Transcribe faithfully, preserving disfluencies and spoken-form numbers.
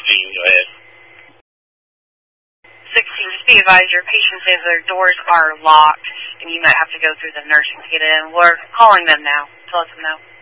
sixteen, go ahead. sixteen, just be advised your patients, if their doors are locked, and you might have to go through the nursing to get in. We're calling them now to let them know.